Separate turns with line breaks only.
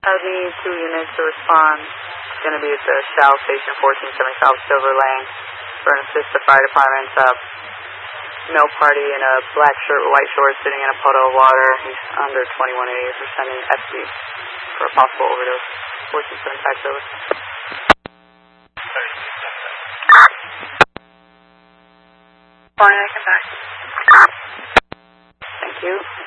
I would need 2 units to respond. It's going to be at the Shell Station 1470 South Silver Lane for an assist the fire department's male party in a black shirt with white shorts sitting in a puddle of water. He's under 21 age. We're sending FD for a possible overdose. 1475 Silver.
Morning, I come back.
Thank you.